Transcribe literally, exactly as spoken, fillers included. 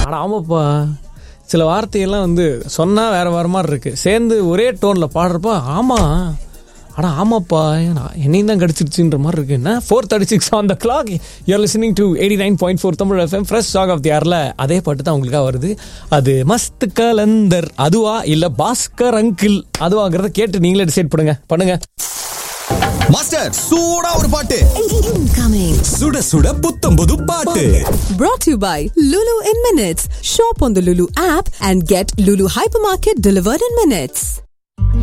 ஆனால் ஆமாப்பா, சில வார்த்தையெல்லாம் வந்து சொன்னால் வேறு வேறு மாதிரி இருக்குது, சேர்ந்து ஒரே டோனில் பாடுறப்போ ஆமாம் ஆனால் ஆமாப்பா என்னையும் தான் கிடச்சிருச்சுன்ற மாதிரி இருக்கு. என்ன four thirty six on the clock, you are listening to eighty nine point four Tamil FM. Fresh song of the இயர்ல அதே பாட்டு தான் உங்களுக்காக வருது. அது மஸ்த் கலந்தர் அதுவா இல்லை பாஸ்கர் அங்கிள் அதுவாங்கிறத கேட்டு நீங்களே டிசைட் பண்ணுங்க பண்ணுங்க. மாஸ்டர் சூடா ஒரு பாட்டு incoming. சுட சுட புத்தம் புது பாட்டு. Brought to you by Lulu in Minutes. Shop on the Lulu app and get Lulu Hypermarket delivered in minutes.